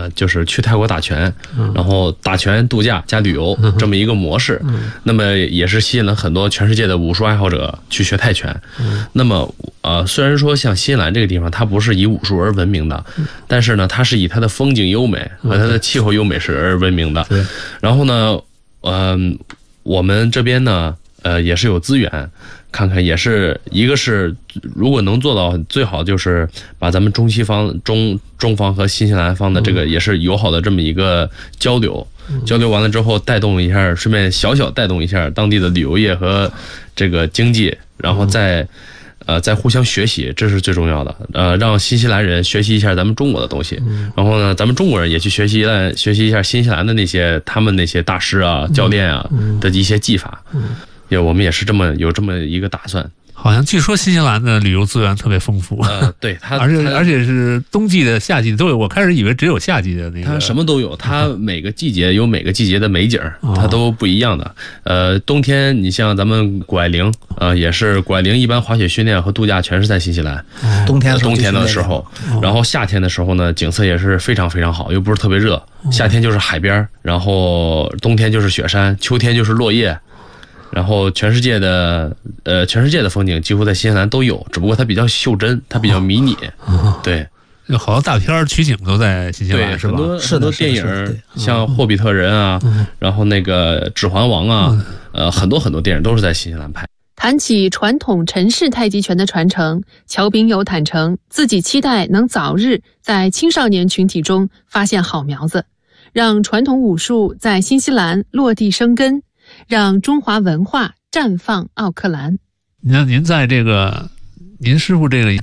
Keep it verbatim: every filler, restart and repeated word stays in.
呃，就是去泰国打拳，然后打拳度假加旅游这么一个模式。那么也是吸引了很多全世界的武术爱好者去学泰拳。那么呃，虽然说像新西兰这个地方它不是以武术而闻名的，但是呢，它是以它的风景优美和它的气候优美是而闻名的。然后呢，嗯、呃，我们这边呢，呃，也是有资源。看看也是一个是，如果能做到最好，就是把咱们中西方中中方和新西兰方的这个也是友好的这么一个交流，交流完了之后带动一下，顺便小小带动一下当地的旅游业和这个经济，然后再呃再互相学习，这是最重要的。呃，让新西兰人学习一下咱们中国的东西，然后呢，咱们中国人也去学习学习一下新西兰的那些他们那些大师啊、教练啊的一些技法。也我们也是这么有这么一个打算。 好像据说新西兰的旅游资源特别丰富， 呃，对它， 而且而且是冬季的、夏季的都有。我开始以为只有夏季的那个， 它什么都有，它每个季节有每个季节的美景，它都不一样的。呃，冬天你像咱们谷爱凌，呃，也是谷爱凌一般滑雪训练和度假全是在新西兰。 冬天冬天的时候，然后夏天的时候呢，景色也是非常非常好，又不是特别热。夏天就是海边，然后冬天就是雪山，秋天就是落叶。然后全世界的呃，全世界的风景几乎在新西兰都有，只不过它比较袖珍，它比较迷你。对， 有好多大片取景都在新西兰，是吧？ 很多很多电影，像《霍比特人》啊，然后那个《指环王》啊，呃，很多很多电影都是在新西兰拍。 谈起传统陈氏太极拳的传承，乔炳友坦诚自己期待能早日在青少年群体中发现好苗子，让传统武术在新西兰落地生根，让中华文化绽放奥克兰。 那您在这个您师傅这个